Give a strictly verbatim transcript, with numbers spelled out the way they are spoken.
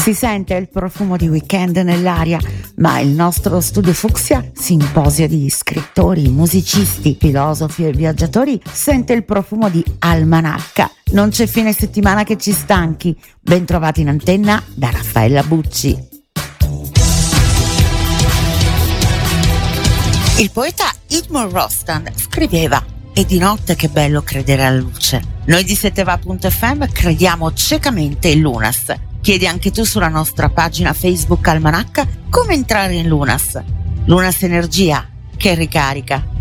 Si sente il profumo di weekend nell'aria, ma il nostro studio Fucsia, simposia di scrittori, musicisti, filosofi e viaggiatori, sente il profumo di almanacca. Non c'è fine settimana che ci stanchi. Ben trovati in antenna da Raffaella Bucci. Il poeta Edmund Rostand scriveva: "E di notte che bello credere alla luce". Noi di sette va punto effe emme crediamo ciecamente in Lunas. Chiedi anche tu sulla nostra pagina Facebook Almanacca come entrare in Lunas. Lunas Energia che ricarica.